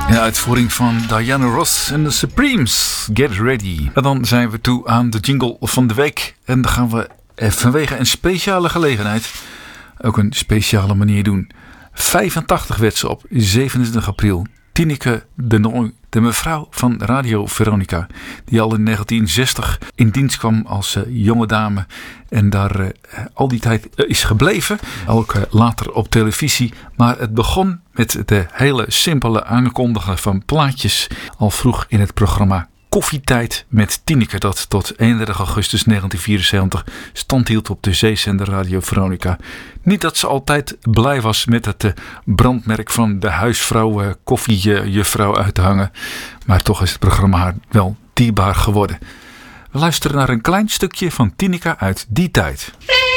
In uitvoering van Diana Ross en de Supremes. Get ready. En dan zijn we toe aan de jingle van de week. En dan gaan we vanwege een speciale gelegenheid ook een speciale manier doen. 85 werd ze op 27 april. Tineke de Nooi, de mevrouw van Radio Veronica, die al in 1960 in dienst kwam als jonge dame en daar al die tijd is gebleven. Ook later op televisie. Maar het begon met de hele simpele aankondigen van plaatjes al vroeg in het programma Koffietijd met Tineke, dat tot 31 augustus 1974 stand hield op de zeezender Radio Veronica. Niet dat ze altijd blij was met het brandmerk van de huisvrouw koffiejuffrouw uit te hangen, maar toch is het programma haar wel dierbaar geworden. We luisteren naar een klein stukje van Tineke uit die tijd.